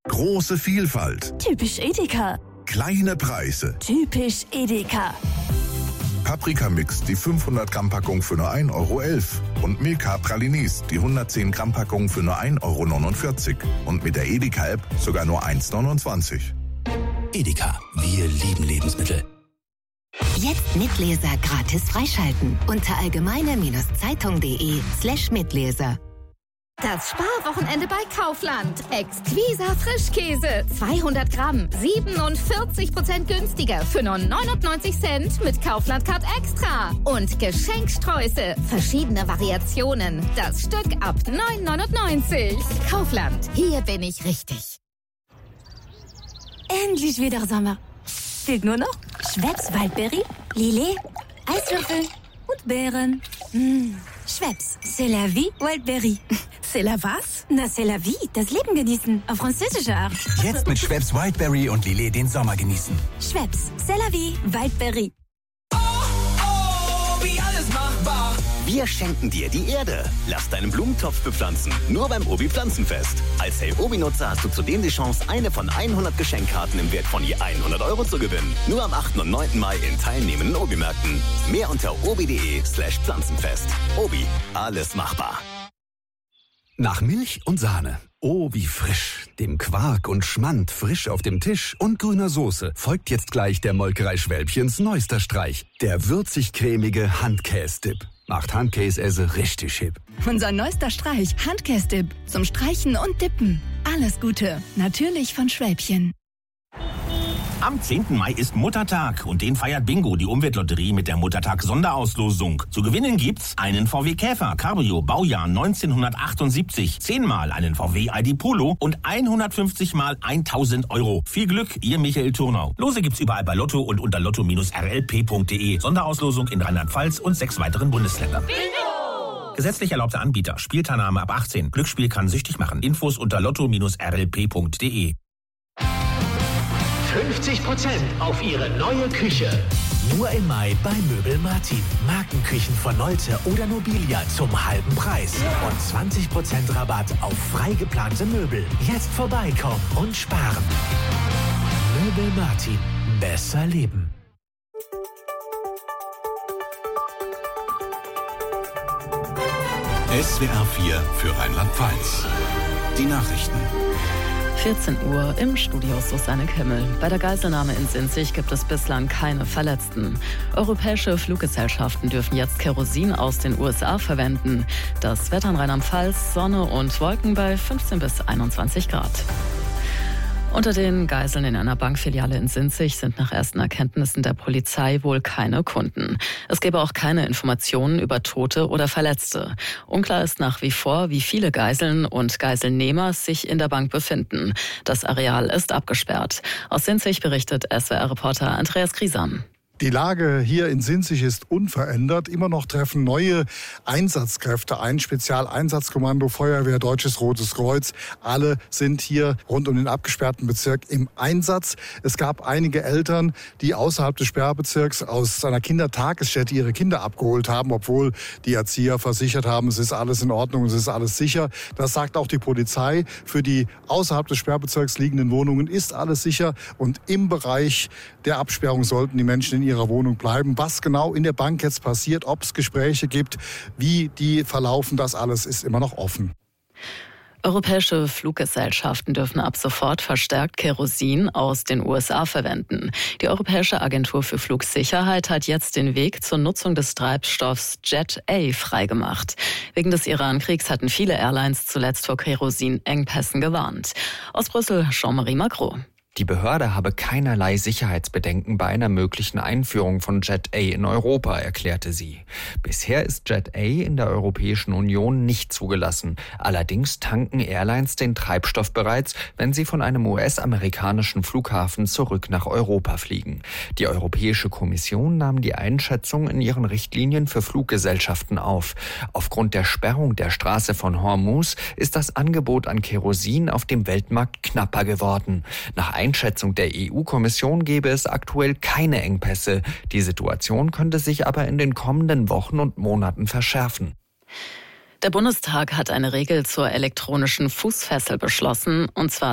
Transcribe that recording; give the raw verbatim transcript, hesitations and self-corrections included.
Große Vielfalt. Typisch Edeka. Kleine Preise. Typisch Edeka. Paprika-Mix, die fünfhundert Gramm Packung für nur ein Euro elf. Und Milka Pralinis, die hundertzehn Gramm Packung für nur ein Euro neunundvierzig. Und mit der Edeka-App sogar nur eins neunundzwanzig. Edeka, wir lieben Lebensmittel. Jetzt Mitleser gratis freischalten unter allgemeine-zeitung.de slash Mitleser. Das Sparwochenende bei Kaufland. Exquisa Frischkäse. zweihundert Gramm. siebenundvierzig Prozent günstiger für nur neunundneunzig Cent mit Kaufland Card Extra. Und Geschenksträuße. Verschiedene Variationen. Das Stück ab neun neunundneunzig. Kaufland. Hier bin ich richtig. Endlich wieder Sommer. Fehlt nur noch Schweppes Waldberry, Lillet, Eiswürfel und Beeren. Mmh. Schweppes, c'est la vie, Wildberry. C'est la was? Na, c'est la vie, das Leben genießen, auf französische Art. Jetzt mit Schweppes Wildberry und Lillet den Sommer genießen. Schweppes, c'est la vie, Wildberry. Oh, oh, wie alles machbar. Wir schenken dir die Erde. Lass deinen Blumentopf bepflanzen. Nur beim Obi Pflanzenfest. Als Hey Obi-Nutzer hast du zudem die Chance, eine von hundert Geschenkkarten im Wert von je hundert Euro zu gewinnen. Nur am achten und neunten Mai in teilnehmenden Obi-Märkten. Mehr unter obi.de slash Pflanzenfest. Obi, alles machbar. Nach Milch und Sahne. Oh, wie frisch. Dem Quark und Schmand frisch auf dem Tisch und grüner Soße folgt jetzt gleich der Molkerei Schwälbchens neuester Streich. Der würzig-cremige Handkäse-Dip. Macht Handkäse richtig hip. Unser neuester Streich, Handkäse-Dip. Zum Streichen und Dippen. Alles Gute. Natürlich von Schwälbchen. Am zehnten Mai ist Muttertag und den feiert Bingo, die Umweltlotterie mit der Muttertag-Sonderauslosung. Zu gewinnen gibt's einen V W Käfer, Cabrio, Baujahr neunzehnhundertachtundsiebzig, zehnmal einen V W I D Polo und hundertfünfzig mal tausend Euro. Viel Glück, Ihr Michael Turnau. Lose gibt's überall bei Lotto und unter lotto Bindestrich r l p punkt d e. Sonderauslosung in Rheinland-Pfalz und sechs weiteren Bundesländern. Bingo! Gesetzlich erlaubter Anbieter. Spielteilnahme ab achtzehn. Glücksspiel kann süchtig machen. Infos unter lotto Bindestrich r l p punkt d e. fünfzig Prozent auf Ihre neue Küche. Nur im Mai bei Möbel Martin. Markenküchen von Nolte oder Nobilia zum halben Preis. Und zwanzig Prozent Rabatt auf frei geplante Möbel. Jetzt vorbeikommen und sparen. Möbel Martin. Besser leben. S W R vier für Rheinland-Pfalz. Die Nachrichten. vierzehn Uhr im Studio Susanne Kimmel. Bei der Geiselnahme in Sinzig gibt es bislang keine Verletzten. Europäische Fluggesellschaften dürfen jetzt Kerosin aus den U S A verwenden. Das Wetter in Rheinland-Pfalz, Sonne und Wolken bei fünfzehn bis einundzwanzig Grad. Unter den Geiseln in einer Bankfiliale in Sinzig sind nach ersten Erkenntnissen der Polizei wohl keine Kunden. Es gäbe auch keine Informationen über Tote oder Verletzte. Unklar ist nach wie vor, wie viele Geiseln und Geiselnehmer sich in der Bank befinden. Das Areal ist abgesperrt. Aus Sinzig berichtet S W R-Reporter Andreas Griesam. Die Lage hier in Sinzig ist unverändert. Immer noch treffen neue Einsatzkräfte ein. Spezialeinsatzkommando, Feuerwehr, Deutsches Rotes Kreuz. Alle sind hier rund um den abgesperrten Bezirk im Einsatz. Es gab einige Eltern, die außerhalb des Sperrbezirks aus einer Kindertagesstätte ihre Kinder abgeholt haben, obwohl die Erzieher versichert haben, es ist alles in Ordnung, es ist alles sicher. Das sagt auch die Polizei. Für die außerhalb des Sperrbezirks liegenden Wohnungen ist alles sicher. Und im Bereich der Absperrung sollten die Menschen in ihrer Wohnung bleiben. Was genau in der Bank jetzt passiert, ob es Gespräche gibt, wie die verlaufen, das alles ist immer noch offen. Europäische Fluggesellschaften dürfen ab sofort verstärkt Kerosin aus den U S A verwenden. Die Europäische Agentur für Flugsicherheit hat jetzt den Weg zur Nutzung des Treibstoffs Jet A freigemacht. Wegen des Iran-Kriegs hatten viele Airlines zuletzt vor Kerosinengpässen gewarnt. Aus Brüssel, Jean-Marie Macron. Die Behörde habe keinerlei Sicherheitsbedenken bei einer möglichen Einführung von Jet A in Europa, erklärte sie. Bisher ist Jet A in der Europäischen Union nicht zugelassen. Allerdings tanken Airlines den Treibstoff bereits, wenn sie von einem U S-amerikanischen Flughafen zurück nach Europa fliegen. Die Europäische Kommission nahm die Einschätzung in ihren Richtlinien für Fluggesellschaften auf. Aufgrund der Sperrung der Straße von Hormuz ist das Angebot an Kerosin auf dem Weltmarkt knapper geworden. Nach Einschätzung der E U-Kommission gäbe es aktuell keine Engpässe. Die Situation könnte sich aber in den kommenden Wochen und Monaten verschärfen. Der Bundestag hat eine Regel zur elektronischen Fußfessel beschlossen, und zwar